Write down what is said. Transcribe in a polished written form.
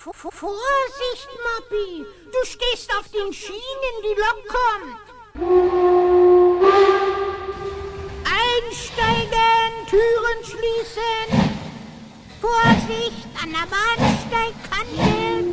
Vorsicht, Moppy! Du stehst auf den Schienen, die Lok kommt! Einsteigen, Türen schließen! Vorsicht, an der Bahnsteigkante!